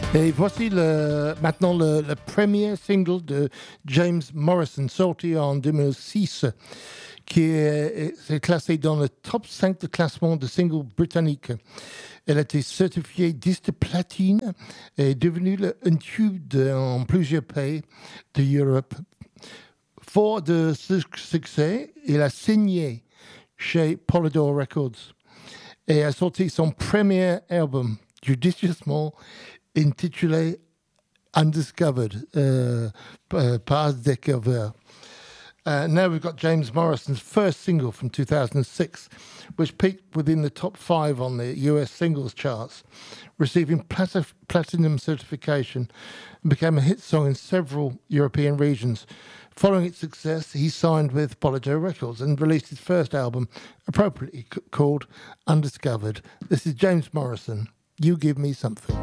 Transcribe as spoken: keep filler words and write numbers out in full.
Et voici le, maintenant le, le premier single de James Morrison, sorti en deux mille six, qui est, est classé dans le top cinq de classement de singles britanniques. Elle a été certifiée disque de platine et est devenue le, un tube de, en plusieurs pays d'Europe. Fort de ce succès, il a signé chez Polydor Records et a sorti son premier album, judicieusement intitulé Undiscovered, uh, Pas Découvert. Uh, now we've got James Morrison's first single from two thousand six, which peaked within the top five on the U S singles charts, receiving plat- platinum certification and became a hit song in several European regions. Following its success, he signed with Polydor Records and released his first album, appropriately c- called Undiscovered. This is James Morrison, You Give Me Something.